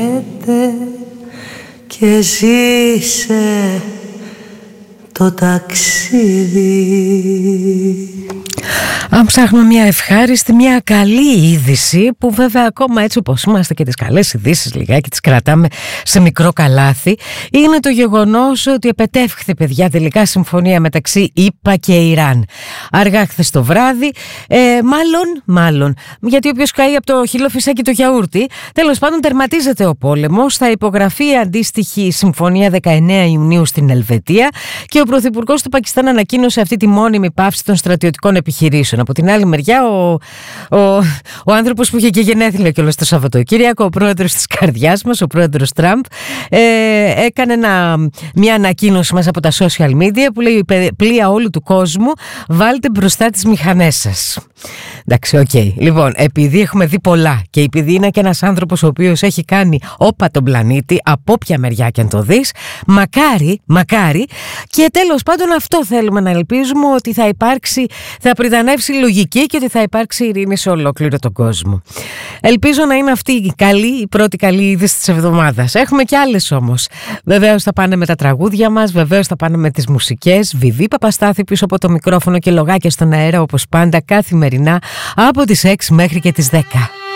Και ζήσε το ταξίδι. Αν ψάχνουμε μια ευχάριστη, μια καλή είδηση, που βέβαια ακόμα έτσι όπως είμαστε και τις καλές ειδήσεις λιγάκι τις κρατάμε σε μικρό καλάθι, είναι το γεγονός ότι επετεύχθη, παιδιά, συμφωνία μεταξύ ΗΠΑ και Ιράν. Αργά χθες το βράδυ, μάλλον, γιατί όποιος καεί από το χείλο φυσάκι το γιαούρτι, τέλος πάντων τερματίζεται ο πόλεμος, θα υπογραφεί αντίστοιχη συμφωνία 19 Ιουνίου στην Ελβετία και ο Πρωθυπουργός του Πακιστάν ανακοίνωσε αυτή τη μόνιμη πάυση των στρατιωτικών επιχειρήσεων. Από την άλλη μεριά, ο άνθρωπος που είχε και γενέθλια κιόλας το Σαββατοκύριακο, ο πρόεδρος της καρδιάς μας, ο πρόεδρος Τραμπ, έκανε μια ανακοίνωση μέσα από τα social media που λέει: πλοία όλου του κόσμου, βάλτε μπροστά τις μηχανές σας. Εντάξει, οκ. Λοιπόν, επειδή έχουμε δει πολλά και επειδή είναι και ένας άνθρωπος ο οποίος έχει κάνει όπα τον πλανήτη, από όποια μεριά και αν το δεις, μακάρι, και τέλος πάντων αυτό θέλουμε να ελπίζουμε, ότι θα πριτανεύσει λογική και ότι θα υπάρξει ειρήνη σε ολόκληρο τον κόσμο. Ελπίζω να είναι αυτή η πρώτη καλή είδηση της εβδομάδας. Έχουμε και άλλες όμως. Βεβαίως θα πάνε με τα τραγούδια μας, βεβαίως θα πάνε με τις μουσικές. Βιβί Παπαστάθη πίσω από το μικρόφωνο και λογάκια στον αέρα όπως πάντα καθημερινά από τις 6 μέχρι και τις 10.